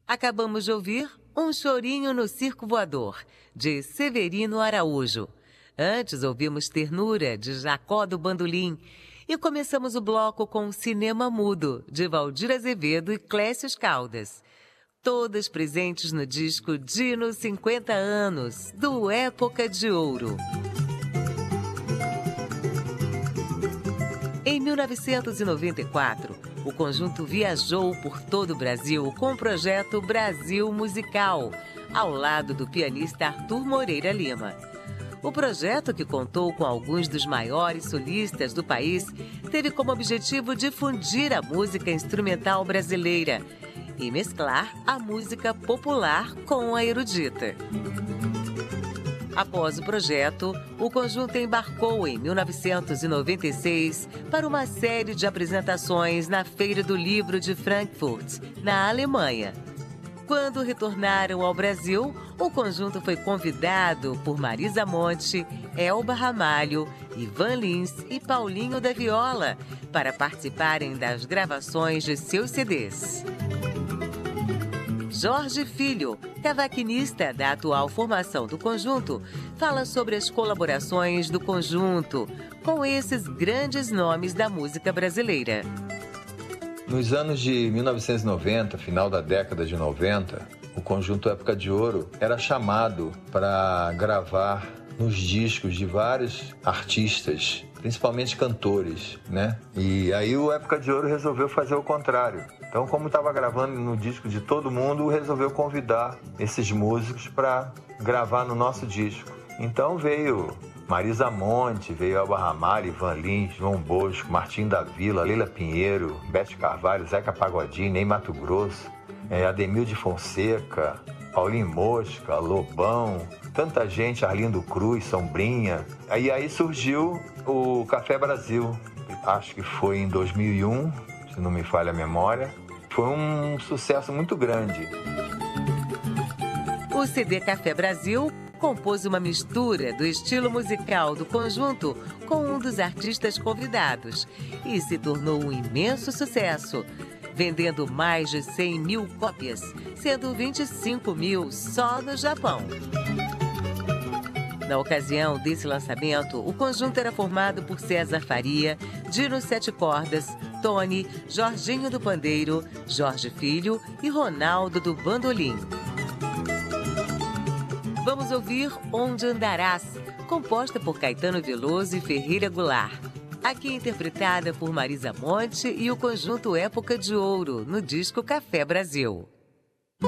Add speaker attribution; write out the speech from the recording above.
Speaker 1: Acabamos de ouvir Um Chorinho no Circo Voador, de Severino Araújo. Antes ouvimos Ternura, de Jacó do Bandolim. E começamos o bloco com Cinema Mudo, de Valdir Azevedo e Clécio Caldas. Todas presentes no disco Dino 50 Anos, do Época de Ouro. Em 1994, o conjunto viajou por todo o Brasil com o projeto Brasil Musical, ao lado do pianista Arthur Moreira Lima. O projeto, que contou com alguns dos maiores solistas do país, teve como objetivo difundir a música instrumental brasileira e mesclar a música popular com a erudita. Após o projeto, o conjunto embarcou em 1996 para uma série de apresentações na Feira do Livro de Frankfurt, na Alemanha. Quando retornaram ao Brasil, o conjunto foi convidado por Marisa Monte, Elba Ramalho, Ivan Lins e Paulinho da Viola para participarem das gravações de seus CDs. Jorge Filho, cavaquinista da atual formação do conjunto, fala sobre as colaborações do conjunto com esses grandes nomes da música brasileira.
Speaker 2: Nos anos de 1990, final da década de 90, o conjunto Época de Ouro era chamado para gravar nos discos de vários artistas, principalmente cantores, né? E aí o Época de Ouro resolveu fazer o contrário. Então, como estava gravando no disco de todo mundo, resolveu convidar esses músicos para gravar no nosso disco. Então veio Marisa Monte, veio Elba Ramalho, Ivan Lins, João Bosco, Martim da Vila, Leila Pinheiro, Bete Carvalho, Zeca Pagodinho, Ney Mato Grosso, Ademir de Fonseca, Paulinho Mosca, Lobão, tanta gente, Arlindo Cruz, Sombrinha. Aí surgiu o Café Brasil, acho que foi em 2001, se não me falha a memória. Foi um sucesso muito grande.
Speaker 1: O CD Café Brasil compôs uma mistura do estilo musical do conjunto com um dos artistas convidados e se tornou um imenso sucesso, vendendo mais de 100 mil cópias, sendo 25 mil só no Japão. Na ocasião desse lançamento, o conjunto era formado por César Faria, Dino Sete Cordas, Tony, Jorginho do Pandeiro, Jorge Filho e Ronaldo do Bandolim. Vamos ouvir Onde Andarás, composta por Caetano Veloso e Ferreira Goulart. Aqui interpretada por Marisa Monte e o conjunto Época de Ouro, no disco Café Brasil.